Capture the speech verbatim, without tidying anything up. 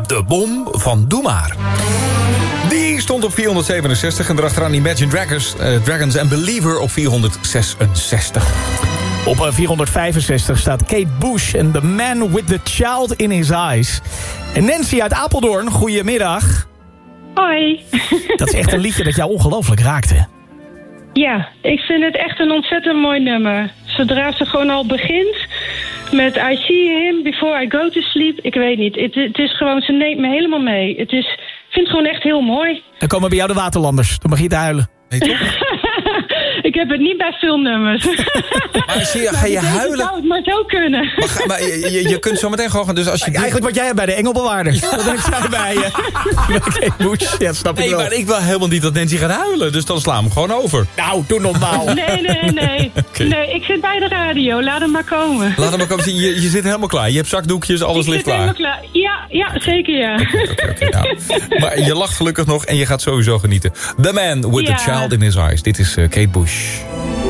De Bom van Doe Maar. Die stond op vierhonderdzevenenzestig en erachteraan Imagine Dragons, uh, Dragons en Believer op vierhonderdzesenzestig. Op uh, vierhonderdvijfenzestig staat Kate Bush en The Man with the Child in His Eyes. En Nancy uit Apeldoorn, goedemiddag. Hoi. Dat is echt een liedje dat jou ongelooflijk raakte. Ja, ik vind het echt een ontzettend mooi nummer. Zodra ze gewoon al begint met I see him before I go to sleep. Ik weet niet, het, het is gewoon, ze neemt me helemaal mee. Het is, ik vind het gewoon echt heel mooi. Dan komen bij jou de waterlanders, dan mag je te huilen. Nee, toch? Ik heb het niet bij filmnummers. Maar zie je, ga je huilen? zou het maar zo kunnen. Maar, ga, maar je, je, je kunt zo meteen gewoon... Dus als je Eigenlijk wat jij hebt bij de Engelbewaarder. Ja. Dat heb ik zo bij je. Bij Kate Bush. Ja, snap ik nee, wel. maar ik wil helemaal niet dat Nancy gaat huilen. Dus dan sla hem gewoon over. Nou, doe normaal. Nee, nee, nee. Okay. Nee, ik zit bij de radio. Laat hem maar komen. Laat hem maar komen. Je, je zit helemaal klaar. Je hebt zakdoekjes, alles ik ligt zit klaar. klaar. Ja, ja, zeker ja. Okay, okay, okay, nou. Maar je lacht gelukkig nog en je gaat sowieso genieten. The Man with ja. the Child in His Eyes. Dit is uh, Kate Bush.